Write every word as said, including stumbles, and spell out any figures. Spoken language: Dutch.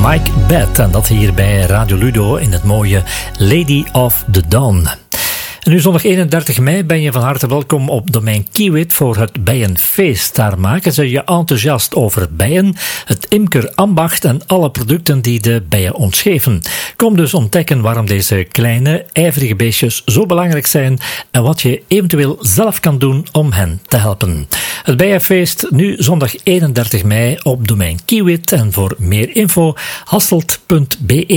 Mike Bett. En dat hier bij Radio Ludo in het mooie Lady of the Dawn. En nu zondag eenendertig mei ben je van harte welkom op domein Kiewit voor het Bijenfeest. Daar maken ze je enthousiast over bijen, het imkerambacht en alle producten die de bijen ons geven. Kom dus ontdekken waarom deze kleine, ijverige beestjes zo belangrijk zijn en wat je eventueel zelf kan doen om hen te helpen. Het Bijenfeest nu zondag eenendertig mei op domein Kiewit en voor meer info hasselt punt be.